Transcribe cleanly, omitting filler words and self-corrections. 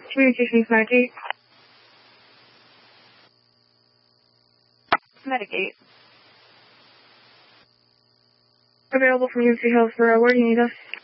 Communications Medicaid. Medicaid. Available from UC Health for where do you need us?